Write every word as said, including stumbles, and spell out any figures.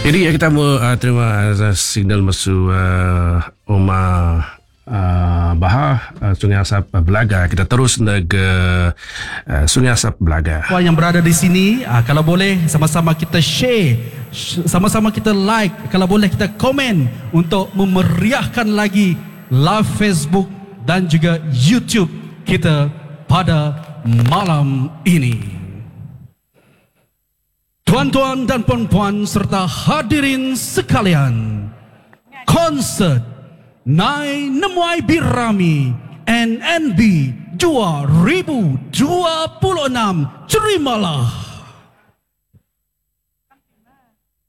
Jadi kita mau uh, terima uh, signal masuk uh, Omar uh, Bahar uh, Sungai Asap uh, Belaga. Kita terus neg uh, Sungai Asap Belaga. Yang berada di sini, uh, kalau boleh sama-sama kita share, sama-sama kita like, kalau boleh kita komen untuk memeriahkan lagi live Facebook dan juga YouTube kita pada malam ini. Tuan-tuan dan puan-puan serta hadirin sekalian, konsert Nai Nemuai Birami N N B dua ribu dua puluh enam, terimalah